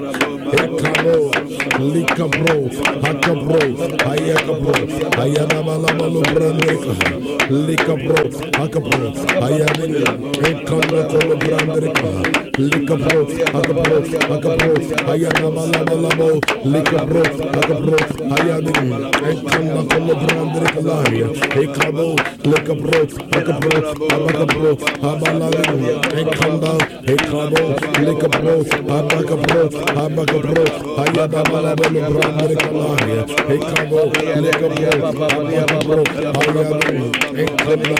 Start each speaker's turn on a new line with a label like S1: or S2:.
S1: Ekabo, Likabro, Hakabro, Ayakabro, Ayanamalamalo Brandreka, Likabro, Hakabro, Ayani, Ekandakolo Brandreka, Likabro, Hakabro, Hakabro, Ayanamalamalamo, Likabro, Hakabro, Ayani, Ekandakolo Brandreka Laria, Ekabo, Likabro, Hakabro, Abakabro, Abalani, Ekanda, Ekabo, Likabro, Abakabro, Abakabro, Ayadabalabalo Brandreka Laria, Ekabo, Likabro, Abakabro, Ayani, Ekanda,